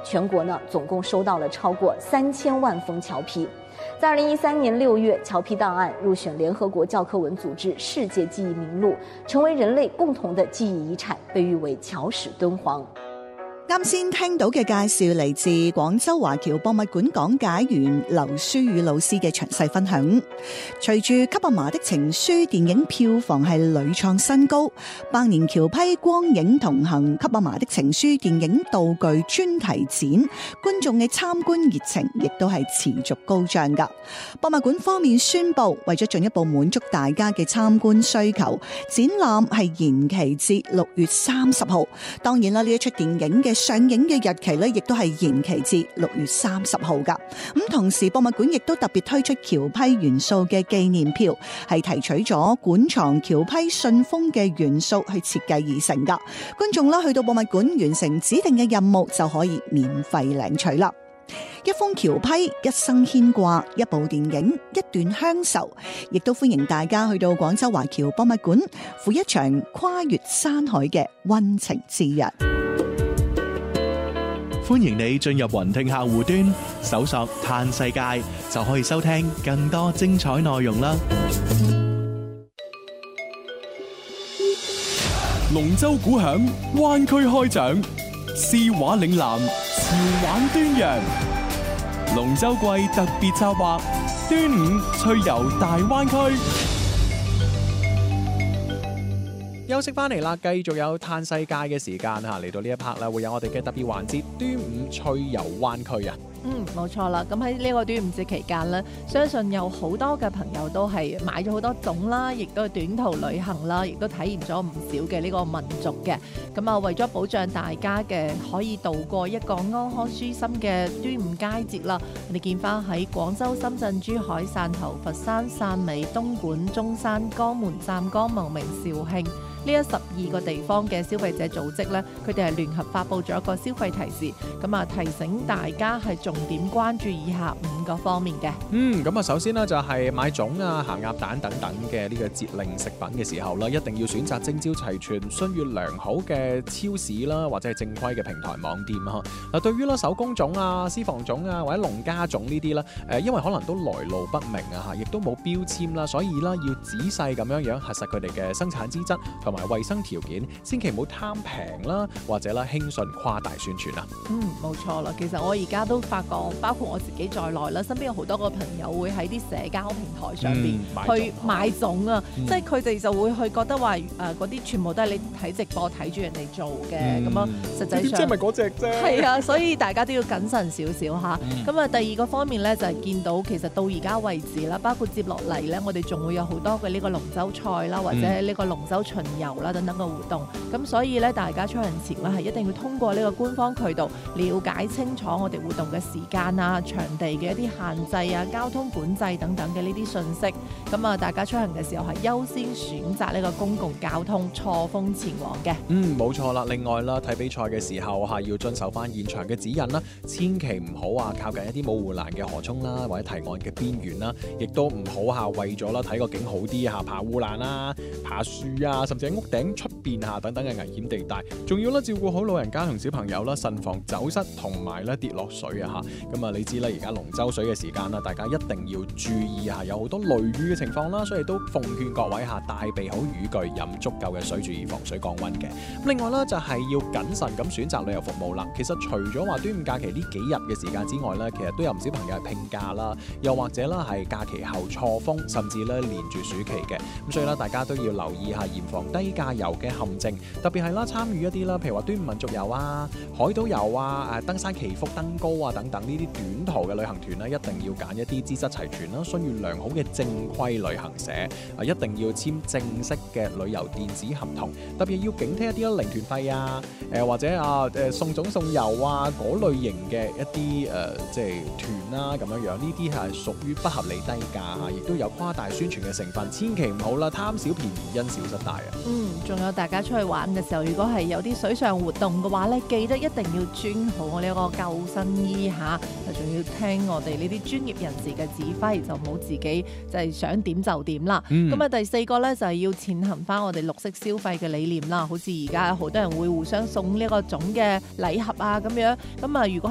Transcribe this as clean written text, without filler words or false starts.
全国呢总共收到了超过3000万封侨批。在2013年6月，侨批档案入选联合國教科文組織世界記憶名錄，成為人類共同的記憶遺產，被譽為僑史敦煌。 啱先聽到嘅介紹嚟自廣州華僑博物館講解員劉書宇老師嘅詳細分享。隨住《給阿嫲的情書》電影票房係屢創新高，百年僑批光影同行《給阿嫲的情書》電影道具專題展，觀眾嘅參觀熱情亦都係持續高漲㗎。博物館方面宣布，為咗進一步滿足大家嘅參觀需求，展覽係延期至6月30號。當然啦，呢一出電影嘅上映嘅日期咧，亦都係延期至6月30號噶。咁同時，博物館亦都特別推出僑批元素嘅紀念票，係提取咗館藏僑批信封嘅元素去設計而成噶。觀眾啦去到博物館完成指定嘅任務，就可以免費領取啦。一封僑批，一生牽掛；一部電影，一段鄉愁。亦都歡迎大家去到廣州華僑博物館，赴一場跨越山海嘅溫情之日。 歡迎你進入雲聽客戶端，搜索嘆世界，就可以收聽更多精彩內容啦。 龍舟鼓響，灣區開獎，詩畫嶺南，潮玩端陽。龍舟季特別策劃，端午趣遊大灣區。 休息翻嚟啦，繼續有嘆世界嘅時間嚇，嚟到呢一 part 啦，會有我哋嘅特別環節端午趣遊灣區啊。 冇錯啦。咁喺呢個端午節期間呢，相信有好多嘅朋友都係買咗好多粽啦，亦都係短途旅行啦，亦都體驗咗唔少嘅呢個民俗嘅。咁啊，為咗保障大家嘅可以度過一個安康舒心嘅端午佳節啦，我哋見翻喺廣州、深圳、珠海、汕頭、佛山、汕尾、東莞、中山、江門、湛江、茂名、肇慶呢12個地方嘅消費者組織呢，佢哋係聯合發布咗一個消費提示，咁啊提醒大家係重點關注以下5個方面嘅。咁啊， 首先呢，就係買粽啊、鹹鴨蛋等等嘅呢個節令食品嘅時候啦，一定要選擇證照齊全、信譽良好嘅超市啦，或者係正規嘅平台網店啊。嗱，對於啦手工粽啊、私房粽啊或者農家粽呢啲啦，因為可能都來路不明啊嚇，亦都冇標籤啦，所以啦要仔細咁樣核實佢哋嘅生產資質同埋衛生條件，千祈唔好貪平啦，或者啦輕信誇大宣傳啊。 冇錯啦。其實我而家都發覺，包括我自己在內啦，身邊有好多個朋友會喺啲社交平台上邊去買粽啊，即係佢哋就會去覺得話嗰啲全部都係你睇直播睇住人哋做嘅，咁實際上即係咪嗰隻啫？ 係啊，所以大家都要謹慎少少嚇。咁啊，第二個方面咧就係見到其實到而家為止啦，包括接落嚟咧，我哋仲會有好多嘅呢個龍舟賽啦，或者呢個龍舟巡遊啦等等嘅活動。咁所以咧，大家出行前咧係一定要通過呢個官方渠道了解清楚我哋活動嘅時間啊、場地嘅一啲限制啊、交通管制等等嘅呢啲信息。咁啊，大家出行嘅時候係優先選擇呢個公共交通，錯峰前往嘅。 冇錯啦。另外啦，睇比賽嘅時候要遵守翻現場嘅指引啦，千祈唔好靠近一啲冇護欄嘅河涌啦，或者堤岸嘅邊緣啦，亦都唔好為咗啦睇個景好啲爬護欄啦、爬樹啊，甚至喺屋頂出邊等等嘅危險地帶，仲要照顧好老人家同小朋友啦，慎防走失同埋跌落水啊嚇。咁你知啦，而家龍舟水嘅時間啦，大家一定要注意有好多雷雨嘅情況啦，所以都奉勸各位帶備好雨具，飲足夠嘅水，注意防水降溫嘅。另外啦，就係要謹慎咁選擇旅遊服務啦。其實除咗話端午假期呢幾日嘅時間之外咧，其實都有唔少朋友係拼假啦，又或者啦係假期後錯峰，甚至咧連住暑期嘅。咁所以咧，大家都要留意下嚴防低價遊嘅陷阱，特別係啦參與一啲啦，譬如話端午民族遊啊、海島遊啊、登山祈福、登高啊等等呢啲短途嘅旅行團咧，一定要揀一啲資質齊全啦、信譽良好嘅正規旅行社，一定要簽正式嘅旅遊電子合同，特別要警惕一啲零團費啊，或者送粽送油啊嗰類型嘅一啲即係團啦咁樣，呢啲係屬於不合理低價亦都有誇大宣傳嘅成分，千祈唔好啦，貪小便宜因小失大啊。 仲有大家出去玩嘅時候，如果係有啲水上活動嘅話咧，記得一定要穿好我呢一個救生衣嚇，仲要聽我哋呢啲專業人士嘅指揮，就冇自己就係想點就點啦。咁第4個咧就係要踐行翻我哋綠色消費嘅理念啦，好似而家好多人會互相送呢個粽嘅禮盒啊咁樣。咁如果